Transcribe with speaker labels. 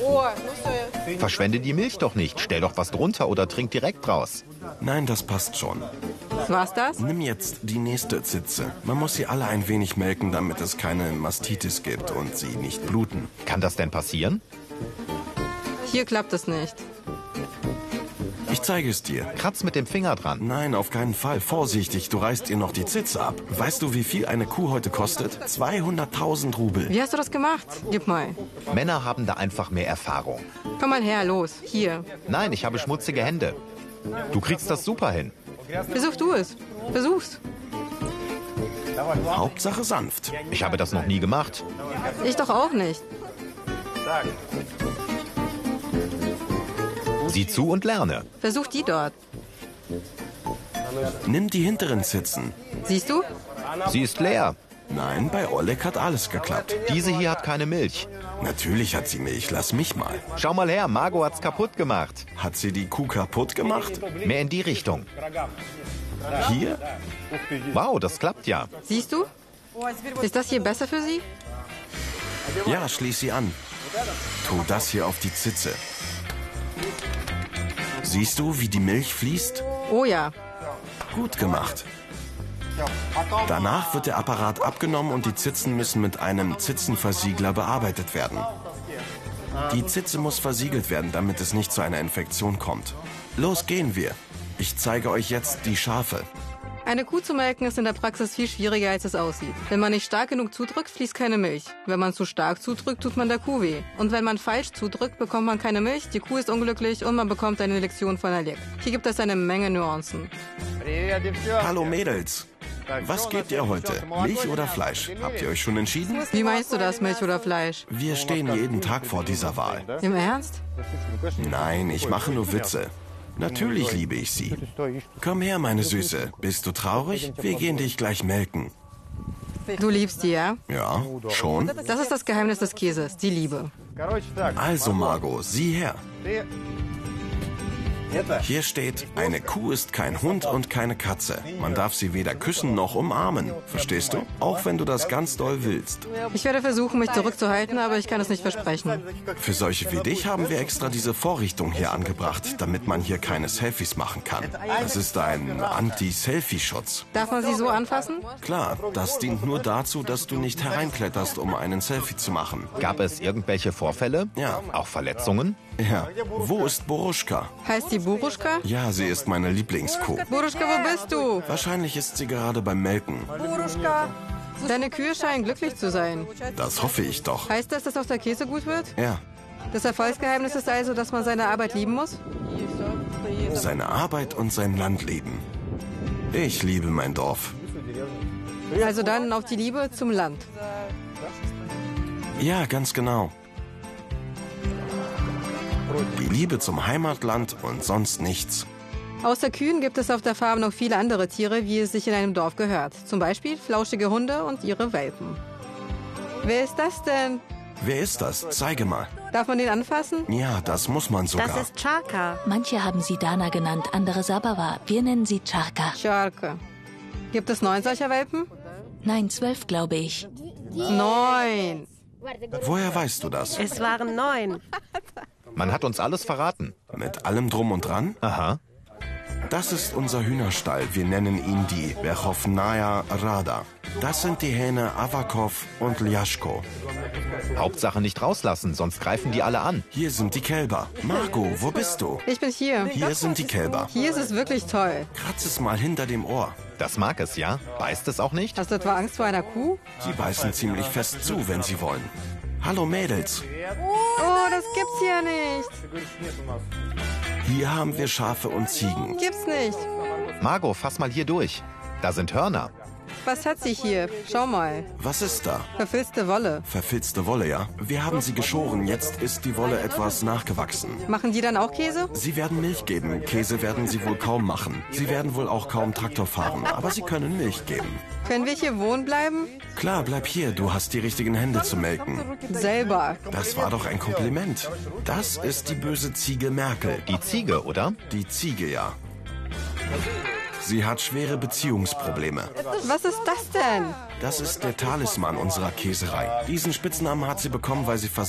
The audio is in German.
Speaker 1: Verschwende die Milch doch nicht. Stell doch was drunter oder trink direkt draus.
Speaker 2: Nein, das passt schon.
Speaker 3: War's das?
Speaker 2: Nimm jetzt die nächste Zitze. Man muss sie alle ein wenig melken, damit es keine Mastitis gibt und sie nicht bluten.
Speaker 1: Kann das denn passieren?
Speaker 3: Hier klappt es nicht.
Speaker 2: Ich zeige es dir.
Speaker 1: Kratz mit dem Finger dran.
Speaker 2: Nein, auf keinen Fall. Vorsichtig, du reißt ihr noch die Zitze ab. Weißt du, wie viel eine Kuh heute kostet? 200.000 Rubel.
Speaker 3: Wie hast du das gemacht? Gib mal.
Speaker 1: Männer haben da einfach mehr Erfahrung.
Speaker 3: Komm mal her, los. Hier.
Speaker 1: Nein, ich habe schmutzige Hände. Du kriegst das super hin.
Speaker 3: Versuch du es. Versuch's.
Speaker 2: Hauptsache sanft.
Speaker 1: Ich habe das noch nie gemacht.
Speaker 3: Ich doch auch nicht.
Speaker 1: Sieh zu und lerne.
Speaker 3: Versuch die dort.
Speaker 2: Nimm die hinteren Zitzen.
Speaker 3: Siehst du?
Speaker 1: Sie ist leer.
Speaker 2: Nein, bei Oleg hat alles geklappt.
Speaker 1: Diese hier hat keine Milch.
Speaker 2: Natürlich hat sie Milch, lass mich mal.
Speaker 1: Schau mal her, Margot hat's kaputt gemacht.
Speaker 2: Hat sie die Kuh kaputt gemacht?
Speaker 1: Mehr in die Richtung.
Speaker 2: Hier?
Speaker 1: Wow, das klappt ja.
Speaker 3: Siehst du? Ist das hier besser für sie?
Speaker 2: Ja, schließ sie an. Tu das hier auf die Zitze. Siehst du, wie die Milch fließt?
Speaker 3: Oh ja.
Speaker 2: Gut gemacht. Danach wird der Apparat abgenommen und die Zitzen müssen mit einem Zitzenversiegler bearbeitet werden. Die Zitze muss versiegelt werden, damit es nicht zu einer Infektion kommt. Los, gehen wir. Ich zeige euch jetzt die Schafe.
Speaker 3: Eine Kuh zu melken ist in der Praxis viel schwieriger, als es aussieht. Wenn man nicht stark genug zudrückt, fließt keine Milch. Wenn man zu stark zudrückt, tut man der Kuh weh. Und wenn man falsch zudrückt, bekommt man keine Milch, die Kuh ist unglücklich und man bekommt eine Lektion von Oleg. Hier gibt es eine Menge Nuancen.
Speaker 2: Hallo Mädels. Was gebt ihr heute? Milch oder Fleisch? Habt ihr euch schon entschieden?
Speaker 3: Wie meinst du das, Milch oder Fleisch?
Speaker 2: Wir stehen jeden Tag vor dieser Wahl.
Speaker 3: Im Ernst?
Speaker 2: Nein, ich mache nur Witze. Natürlich liebe ich sie. Komm her, meine Süße. Bist du traurig? Wir gehen dich gleich melken.
Speaker 3: Du liebst sie, ja?
Speaker 2: Ja, schon?
Speaker 3: Das ist das Geheimnis des Käses, die Liebe.
Speaker 2: Also, Margot, sieh her. Hier steht, eine Kuh ist kein Hund und keine Katze. Man darf sie weder küssen noch umarmen. Verstehst du? Auch wenn du das ganz doll willst.
Speaker 3: Ich werde versuchen, mich zurückzuhalten, aber ich kann es nicht versprechen.
Speaker 2: Für solche wie dich haben wir extra diese Vorrichtung hier angebracht, damit man hier keine Selfies machen kann. Das ist ein Anti-Selfie-Schutz.
Speaker 3: Darf man sie so anfassen?
Speaker 2: Klar, das dient nur dazu, dass du nicht hereinkletterst, um einen Selfie zu machen.
Speaker 1: Gab es irgendwelche Vorfälle?
Speaker 2: Ja.
Speaker 1: Auch Verletzungen?
Speaker 2: Ja. Wo ist Boruschka?
Speaker 3: Heißt die Buruschka?
Speaker 2: Ja, sie ist meine Lieblingskuh.
Speaker 3: Buruschka, wo bist du?
Speaker 2: Wahrscheinlich ist sie gerade beim Melken.
Speaker 3: Deine Kühe scheinen glücklich zu sein.
Speaker 2: Das hoffe ich doch.
Speaker 3: Heißt das, dass auch der Käse gut wird?
Speaker 2: Ja.
Speaker 3: Das Erfolgsgeheimnis ist also, dass man seine Arbeit lieben muss?
Speaker 2: Seine Arbeit und sein Land lieben. Ich liebe mein Dorf.
Speaker 3: Also dann auf die Liebe zum Land.
Speaker 2: Ja, ganz genau. Die Liebe zum Heimatland und sonst nichts.
Speaker 3: Außer Kühen gibt es auf der Farm noch viele andere Tiere, wie es sich in einem Dorf gehört. Zum Beispiel flauschige Hunde und ihre Welpen. Wer ist das denn?
Speaker 2: Wer ist das? Zeige mal.
Speaker 3: Darf man den anfassen?
Speaker 2: Ja, das muss man sogar.
Speaker 4: Das ist Charka.
Speaker 5: Manche haben sie Dana genannt, andere Sabava. Wir nennen sie Charka.
Speaker 3: Scharke. Gibt es 9 solcher Welpen?
Speaker 5: Nein, 12, glaube ich.
Speaker 3: 9.
Speaker 2: Woher weißt du das?
Speaker 4: Es waren 9.
Speaker 1: Man hat uns alles verraten.
Speaker 2: Mit allem drum und dran?
Speaker 1: Aha.
Speaker 2: Das ist unser Hühnerstall. Wir nennen ihn die Verchovnaja Rada. Das sind die Hähne Avakov und Ljaschko.
Speaker 1: Hauptsache nicht rauslassen, sonst greifen die alle an.
Speaker 2: Hier sind die Kälber. Margot, wo bist du?
Speaker 3: Ich bin hier.
Speaker 2: Hier sind die Kälber.
Speaker 3: Hier ist es wirklich toll.
Speaker 2: Kratz es mal hinter dem Ohr.
Speaker 1: Das mag es, ja? Beißt es auch nicht?
Speaker 3: Hast du etwa Angst vor einer Kuh?
Speaker 2: Sie beißen ziemlich fest zu, wenn sie wollen. Hallo Mädels.
Speaker 3: Oh, das gibt's hier nicht.
Speaker 2: Hier haben wir Schafe und Ziegen.
Speaker 3: Gibt's nicht.
Speaker 1: Margot, fass mal hier durch. Da sind Hörner.
Speaker 3: Was hat sie hier? Schau mal.
Speaker 2: Was ist da?
Speaker 3: Verfilzte Wolle.
Speaker 2: Verfilzte Wolle, ja? Wir haben sie geschoren, jetzt ist die Wolle etwas nachgewachsen.
Speaker 3: Machen die dann auch Käse?
Speaker 2: Sie werden Milch geben, Käse werden sie wohl kaum machen. Sie werden wohl auch kaum Traktor fahren, aber sie können Milch geben.
Speaker 3: Können wir hier wohnen bleiben?
Speaker 2: Klar, bleib hier, du hast die richtigen Hände zu melken.
Speaker 3: Selber.
Speaker 2: Das war doch ein Kompliment. Das ist die böse Ziege Merkel.
Speaker 1: Die Ziege, oder?
Speaker 2: Die Ziege, ja. Sie hat schwere Beziehungsprobleme.
Speaker 3: Was ist das denn?
Speaker 2: Das ist der Talisman unserer Käserei. Diesen Spitznamen hat sie bekommen, weil sie